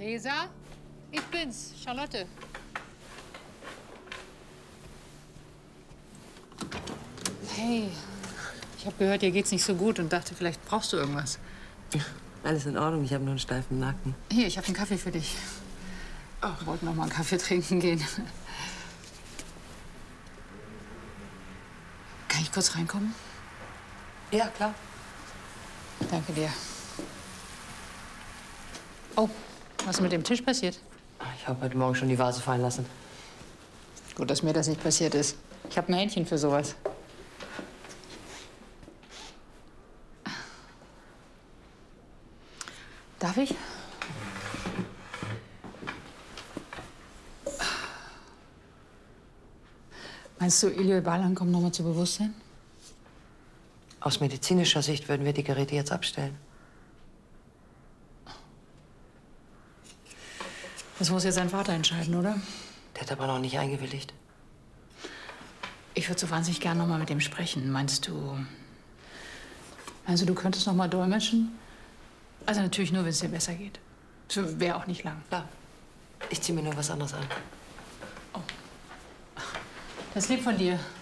Theresa? Ich bin's, Charlotte. Hey, ich habe gehört, dir geht's nicht so gut und dachte, vielleicht brauchst du irgendwas. Alles in Ordnung, ich habe nur einen steifen Nacken. Hier, ich habe einen Kaffee für dich. Wir wollten noch mal einen Kaffee trinken gehen. Kann ich kurz reinkommen? Ja, klar. Danke dir. Oh, was ist mit dem Tisch passiert? Ich habe heute Morgen schon die Vase fallen lassen. Gut, dass mir das nicht passiert ist. Ich habe ein Händchen für sowas. Darf ich? Meinst du, Ilio Balan kommt noch mal zu Bewusstsein? Aus medizinischer Sicht würden wir die Geräte jetzt abstellen. Das muss jetzt sein Vater entscheiden, oder? Der hat aber noch nicht eingewilligt. Ich würde so wahnsinnig gerne noch mal mit ihm sprechen. Meinst du, du könntest noch mal dolmetschen? Also natürlich nur, wenn es dir besser geht. Wäre auch nicht lang. Klar. Ich ziehe mir nur was anderes an. Oh. Das ist lieb von dir.